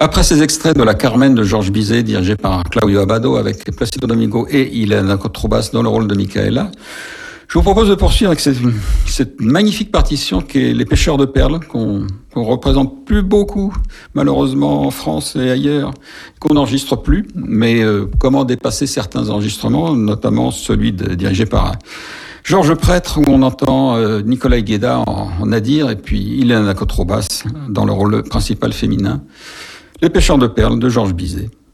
Après ces extraits de la Carmen de Georges Bizet, dirigé par Claudio Abbado, avec Placido Domingo et Ileana Cotrobas dans le rôle de Micaela, je vous propose de poursuivre avec cette magnifique partition qui est Les Pêcheurs de Perles, qu'on représente plus beaucoup, malheureusement, en France et ailleurs, qu'on n'enregistre plus. Mais comment dépasser certains enregistrements, notamment celui dirigé par Georges Prêtre, où on entend Nicolas Guéda en Nadir, et puis Ileana Cotrobas dans le rôle principal féminin. Les Pêcheurs de Perles de Georges Bizet.